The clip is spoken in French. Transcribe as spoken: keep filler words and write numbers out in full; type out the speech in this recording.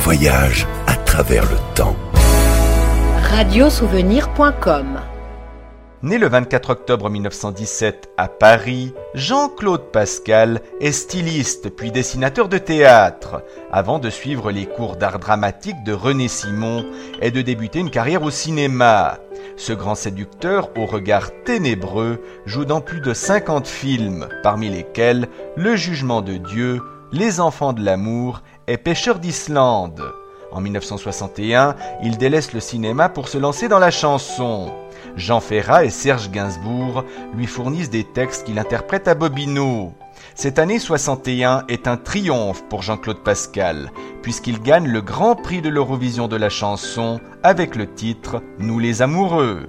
voyage à travers le temps. radiosouvenir point com. Né le vingt-quatre octobre mille neuf cent dix-sept à Paris, Jean-Claude Pascal est styliste puis dessinateur de théâtre, avant de suivre les cours d'art dramatique de René Simon et de débuter une carrière au cinéma. Ce grand séducteur au regard ténébreux joue dans plus de cinquante films, parmi lesquels Le Jugement de Dieu, Les Enfants de l'amour et Pêcheurs d'Islande. En mille neuf cent soixante et un, il délaisse le cinéma pour se lancer dans la chanson. Jean Ferrat et Serge Gainsbourg lui fournissent des textes qu'il interprète à Bobino. Cette année soixante et un est un triomphe pour Jean-Claude Pascal, puisqu'il gagne le Grand Prix de l'Eurovision de la chanson avec le titre « Nous les amoureux ».